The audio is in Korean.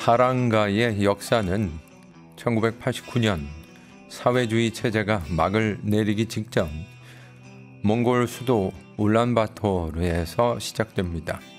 타랑가의 역사는 1989년 사회주의 체제가 막을 내리기 직전 몽골 수도 울란바토르에서 시작됩니다.